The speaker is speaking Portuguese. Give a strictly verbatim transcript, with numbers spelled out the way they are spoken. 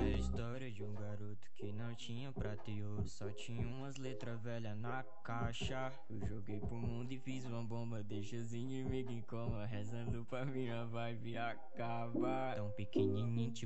Essa é a história de um garoto que não tinha prata e ouro, só tinha umas letras velhas na caixa. Eu joguei pro mundo e fiz uma bomba, deixa os inimigos em coma, rezando pra minha vibe acabar. Tão pequenininho, tipo